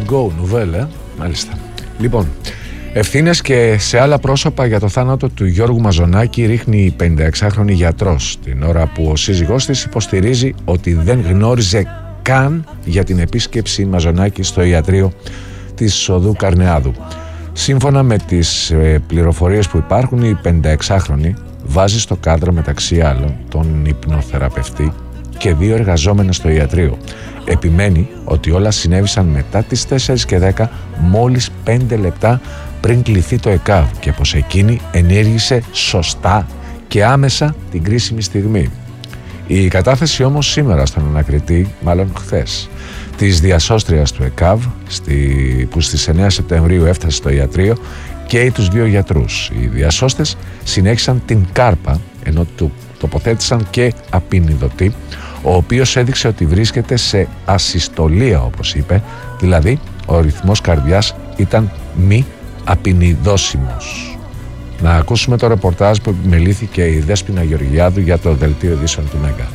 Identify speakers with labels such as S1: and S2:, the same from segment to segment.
S1: Go Nouvelle, μάλιστα. Λοιπόν, ευθύνες και σε άλλα πρόσωπα για το θάνατο του Γιώργου Μαζονάκη ρίχνει η 56χρονη γιατρός, την ώρα που ο σύζυγός της υποστηρίζει ότι δεν γνώριζε καν για την επίσκεψη Μαζονάκη στο ιατρείο της οδού Καρνεάδου. Σύμφωνα με τις πληροφορίες που υπάρχουν, η 56χρονη βάζει στο κάδρο μεταξύ άλλων τον υπνοθεραπευτή και 2 εργαζόμενες στο ιατρείο. Επιμένει ότι όλα συνέβησαν μετά τις 4:10, μόλις 5 λεπτά πριν κληθεί το ΕΚΑΒ, και πως εκείνη ενέργησε σωστά και άμεσα την κρίσιμη στιγμή. Η κατάθεση όμως σήμερα στον ανακριτή, μάλλον χθες, της διασώστριας του ΕΚΑΒ, που στις 9 Σεπτεμβρίου έφτασε στο ιατρείο, καίει τους 2 γιατρούς. Οι διασώστες συνέχισαν την κάρπα, ενώ του τοποθέτησαν και απεινιδωτή, ο οποίος έδειξε ότι βρίσκεται σε ασυστολία, όπως είπε, δηλαδή ο ρυθμός καρδιάς ήταν μη απεινιδώσιμος. Να ακούσουμε το ρεπορτάζ που επιμελήθηκε η Δέσποινα Γεωργιάδου για το Δελτίο Ειδήσεων του Μέγκα.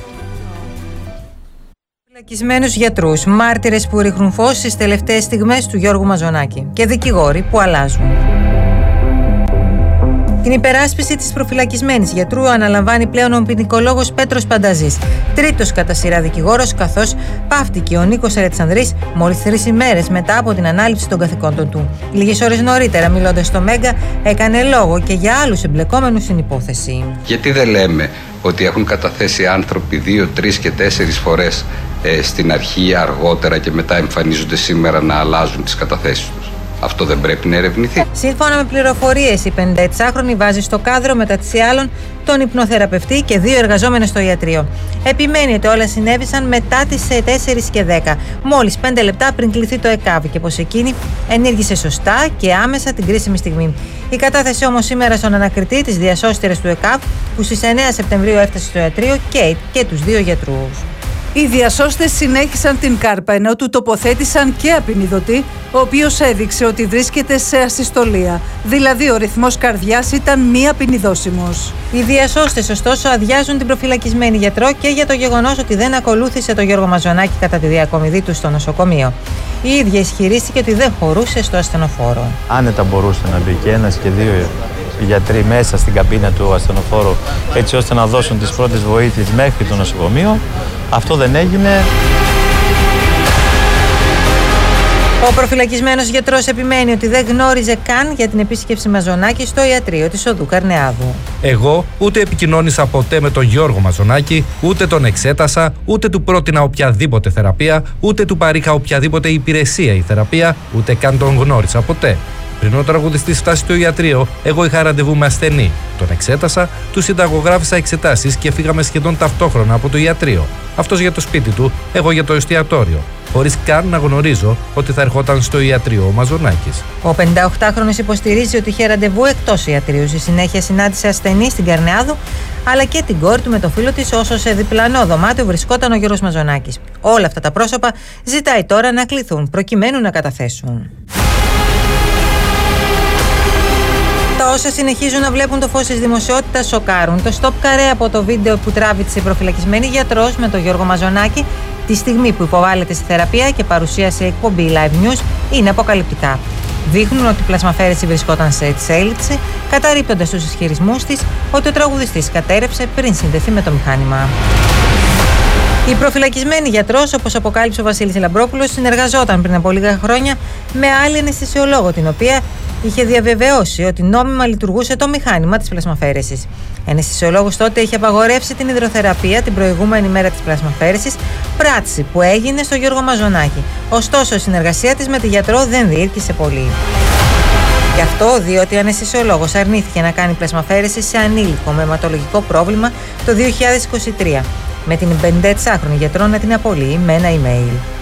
S2: Φυλακισμένους γιατρούς, μάρτυρες που ρίχνουν φως στις τελευταίες στιγμές του Γιώργου Μαζονάκη και δικηγόροι που αλλάζουν. Την υπεράσπιση της προφυλακισμένης γιατρού αναλαμβάνει πλέον ο ποινικολόγος Πέτρος Πανταζής, τρίτος κατά σειρά δικηγόρος, καθώς παύτηκε ο Νίκος Αλεξανδρής μόλις 3 ημέρες μετά από την ανάληψη των καθηκόντων του. Λίγες ώρες νωρίτερα, μιλώντας στο Μέγκα, έκανε λόγο και για άλλους εμπλεκόμενους στην υπόθεση.
S3: Γιατί δεν λέμε ότι έχουν καταθέσει άνθρωποι 2, 3 και 4 φορές στην αρχή, αργότερα και μετά εμφανίζονται σήμερα να αλλάζουν τις καταθέσεις τους? Αυτό δεν πρέπει να ερευνηθεί?
S2: Σύμφωνα με πληροφορίες, η 56χρονη βάζει στο κάδρο μεταξύ άλλων τον υπνοθεραπευτή και 2 εργαζόμενες στο ιατρείο. Επιμένει ότι όλα συνέβησαν μετά τις 4:10, μόλις 5 λεπτά πριν κληθεί το ΕΚΑΒ, και πως εκείνη ενήργησε σωστά και άμεσα την κρίσιμη στιγμή. Η κατάθεση όμως σήμερα στον ανακριτή της διασώστηρας του ΕΚΑΒ, που στις 9 Σεπτεμβρίου έφτασε στο ιατρείο, και τους 2 γιατρούς.
S4: Οι διασώστες συνέχισαν την κάρπα, ενώ του τοποθέτησαν και απεινιδωτή, ο οποίος έδειξε ότι βρίσκεται σε ασυστολία, δηλαδή ο ρυθμός καρδιάς ήταν μη απεινιδώσιμος.
S2: Οι διασώστες ωστόσο αδειάζουν την προφυλακισμένη γιατρό και για το γεγονός ότι δεν ακολούθησε τον Γιώργο Μαζονάκη κατά τη διακομιδή του στο νοσοκομείο. Η ίδια ισχυρίστηκε ότι δεν χωρούσε στο ασθενοφόρο.
S5: Άνετα μπορούσε να μπει και ένας και 2 γιατροί μέσα στην καμπίνα του ασθενοφόρου, έτσι ώστε να δώσουν τις πρώτες βοήθειες μέχρι το νοσοκομείο. Αυτό δεν έγινε.
S2: Ο προφυλακισμένος γιατρός επιμένει ότι δεν γνώριζε καν για την επίσκεψη Μαζονάκη στο ιατρείο της οδού Καρνεάδου.
S6: Εγώ ούτε επικοινώνησα ποτέ με τον Γιώργο Μαζονάκη, ούτε τον εξέτασα, ούτε του πρότεινα οποιαδήποτε θεραπεία, ούτε του παρήχα οποιαδήποτε υπηρεσία ή θεραπεία, ούτε καν τον γνώρισα ποτέ. Πριν ο τραγουδιστής φτάσει στο ιατρείο, εγώ είχα ραντεβού με ασθενή. Τον εξέτασα, του συνταγογράφησα εξετάσεις και φύγαμε σχεδόν ταυτόχρονα από το ιατρείο. Αυτός για το σπίτι του, εγώ για το εστιατόριο. Χωρίς καν να γνωρίζω ότι θα ερχόταν στο ιατρείο ο Μαζονάκης.
S2: Ο 58χρονος υποστηρίζει ότι είχε ραντεβού εκτός ιατρείου. Στη συνέχεια συνάντησε ασθενή στην Καρνεάδου, αλλά και την κόρη του με το φίλο της, όσο σε διπλανό δωμάτιο βρισκόταν ο Γιώργος Μαζονάκης. Όλα αυτά τα πρόσωπα ζητάει τώρα να κληθούν προκειμένου να καταθέσουν. Τα όσα συνεχίζουν να βλέπουν το φως της δημοσιότητας σοκάρουν. Το stop καρέ από το βίντεο που τράβηξε η προφυλακισμένη γιατρός με τον Γιώργο Μαζονάκη τη στιγμή που υποβάλλεται στη θεραπεία και παρουσίασε εκπομπή Live News είναι αποκαλυπτικά. Δείχνουν ότι η πλασμαφέρεση βρισκόταν σε εξέλιξη, καταρρίπτοντας τους ισχυρισμούς της ότι ο τραγουδιστής κατέρρευσε πριν συνδεθεί με το μηχάνημα. Η προφυλακισμένη γιατρός, όπως αποκάλυψε ο Βασίλης Λαμπρόπουλος, συνεργαζόταν πριν από λίγα χρόνια με άλλη αναισθησιολόγο, την οποία είχε διαβεβαιώσει ότι νόμιμα λειτουργούσε το μηχάνημα της πλασμαφέρεσης. Ο αναισθησιολόγος τότε είχε απαγορεύσει την υδροθεραπεία την προηγούμενη μέρα της πλασμαφέρεσης, πράξη που έγινε στο Γιώργο Μαζονάκη. Ωστόσο, η συνεργασία της με τη γιατρό δεν διήρκησε πολύ. Γι' αυτό, διότι ο αναισθησιολόγος αρνήθηκε να κάνει πλασμαφέρεση σε ανήλικο με αιματολογικό πρόβλημα το 2023, με την 56χρονη γιατρό να την απολύει με ένα email.